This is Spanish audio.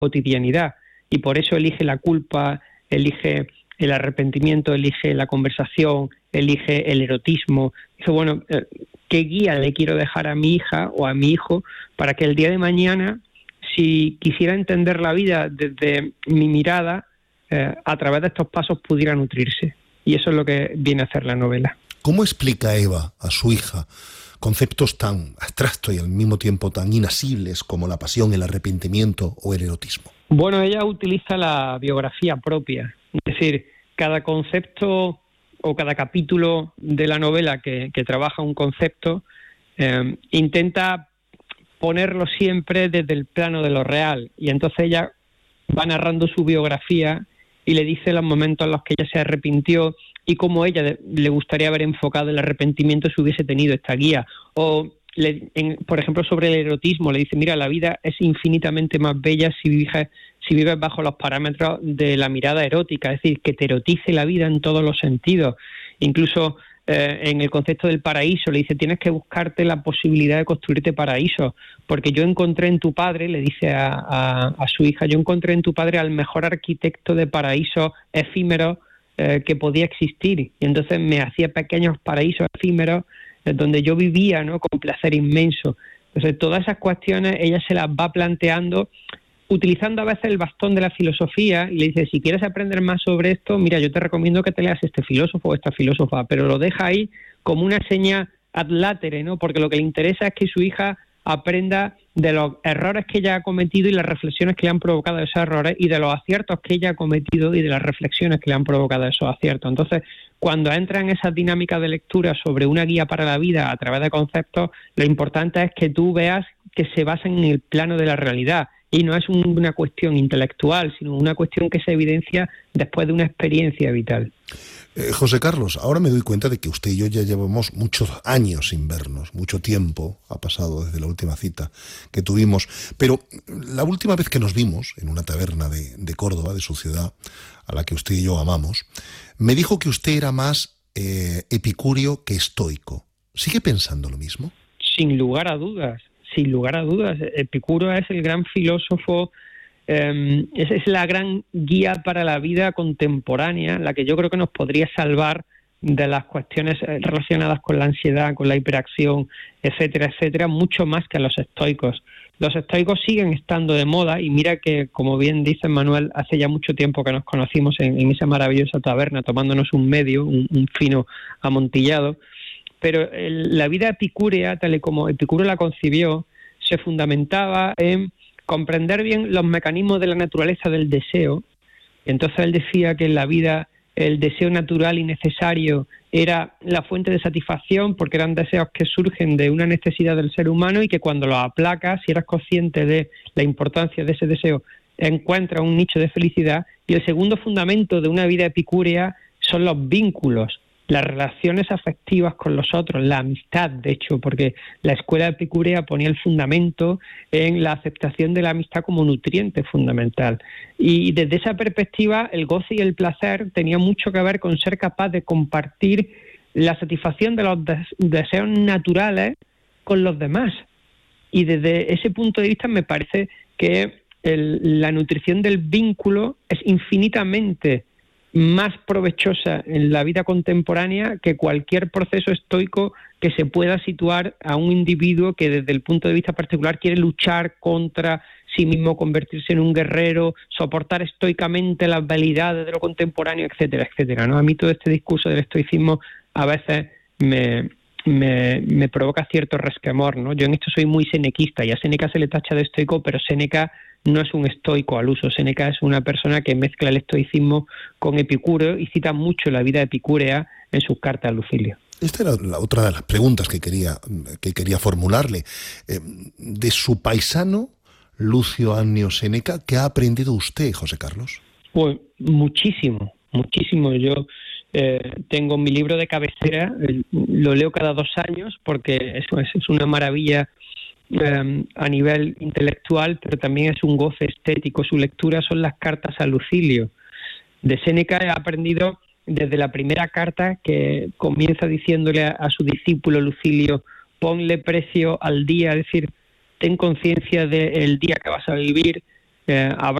cotidianidad, y por eso elige la culpa, elige el arrepentimiento, elige la conversación, elige el erotismo. Dice, bueno, ¿qué guía le quiero dejar a mi hija o a mi hijo para que el día de mañana, si quisiera entender la vida desde mi mirada, a través de estos pasos pudiera nutrirse? Y eso es lo que viene a hacer la novela. ¿Cómo explica Eva a su hija conceptos tan abstractos y al mismo tiempo tan inasibles como la pasión, el arrepentimiento o el erotismo? Bueno, ella utiliza la biografía propia, es decir, cada concepto o cada capítulo de la novela que trabaja un concepto, intenta ponerlo siempre desde el plano de lo real, y entonces ella va narrando su biografía y le dice los momentos en los que ella se arrepintió y cómo ella le gustaría haber enfocado el arrepentimiento si hubiese tenido esta guía. O, por ejemplo, sobre el erotismo, le dice, mira, la vida es infinitamente más bella si vives bajo los parámetros de la mirada erótica, es decir, que te erotice la vida en todos los sentidos. Incluso en el concepto del paraíso, le dice, tienes que buscarte la posibilidad de construirte paraíso, porque yo encontré en tu padre, le dice a su hija, yo encontré en tu padre al mejor arquitecto de paraísos efímeros que podía existir, y entonces me hacía pequeños paraísos efímeros donde yo vivía, ¿no?, con placer inmenso. Entonces todas esas cuestiones ella se las va planteando utilizando a veces el bastón de la filosofía, y le dice, si quieres aprender más sobre esto, mira, yo te recomiendo que te leas este filósofo o esta filósofa, pero lo deja ahí como una seña ad latere, ¿no?, porque lo que le interesa es que su hija aprenda de los errores que ella ha cometido y las reflexiones que le han provocado esos errores, y de los aciertos que ella ha cometido y de las reflexiones que le han provocado esos aciertos. Entonces, cuando entra en esas dinámicas de lectura sobre una guía para la vida a través de conceptos, lo importante es que tú veas que se basan en el plano de la realidad, y no es una cuestión intelectual, sino una cuestión que se evidencia después de una experiencia vital. José Carlos, ahora me doy cuenta de que usted y yo ya llevamos muchos años sin vernos, mucho tiempo ha pasado desde la última cita que tuvimos, pero la última vez que nos vimos en una taberna de Córdoba, de su ciudad, a la que usted y yo amamos, me dijo que usted era más epicúreo que estoico. ¿Sigue pensando lo mismo? Sin lugar a dudas. Sin lugar a dudas, Epicuro es el gran filósofo, es la gran guía para la vida contemporánea, la que yo creo que nos podría salvar de las cuestiones relacionadas con la ansiedad, con la hiperacción, etcétera, etcétera, mucho más que a los estoicos. Los estoicos siguen estando de moda, y mira que, como bien dice Manuel, hace ya mucho tiempo que nos conocimos en esa maravillosa taberna, tomándonos un medio, un fino amontillado. Pero la vida epicúrea, tal y como Epicuro la concibió, se fundamentaba en comprender bien los mecanismos de la naturaleza del deseo. Entonces él decía que en la vida el deseo natural y necesario era la fuente de satisfacción, porque eran deseos que surgen de una necesidad del ser humano, y que cuando los aplacas, si eres consciente de la importancia de ese deseo, encuentras un nicho de felicidad. Y el segundo fundamento de una vida epicúrea son los vínculos, las relaciones afectivas con los otros, la amistad, de hecho, porque la escuela epicúrea ponía el fundamento en la aceptación de la amistad como nutriente fundamental. Y desde esa perspectiva, el goce y el placer tenían mucho que ver con ser capaz de compartir la satisfacción de los deseos naturales con los demás. Y desde ese punto de vista me parece que la nutrición del vínculo es infinitamente más provechosa en la vida contemporánea que cualquier proceso estoico que se pueda situar a un individuo que desde el punto de vista particular quiere luchar contra sí mismo, convertirse en un guerrero, soportar estoicamente las validades de lo contemporáneo, etcétera, etcétera, ¿no? A mí todo este discurso del estoicismo a veces me provoca cierto resquemor, ¿no? Yo en esto soy muy senequista, y a Séneca se le tacha de estoico, pero Séneca no es un estoico al uso. Séneca es una persona que mezcla el estoicismo con Epicuro y cita mucho la vida epicúrea en sus cartas a Lucilio. Esta era la otra de las preguntas que quería formularle. De su paisano, Lucio Annio Séneca, ¿qué ha aprendido usted, José Carlos? Pues muchísimo. Yo tengo mi libro de cabecera, lo leo cada 2 años porque eso es una maravilla a nivel intelectual, pero también es un goce estético. Su lectura son las cartas a Lucilio. De Séneca he aprendido desde la primera carta, que comienza diciéndole a su discípulo Lucilio, ponle precio al día, es decir, ten conciencia del día que vas a vivir, habrá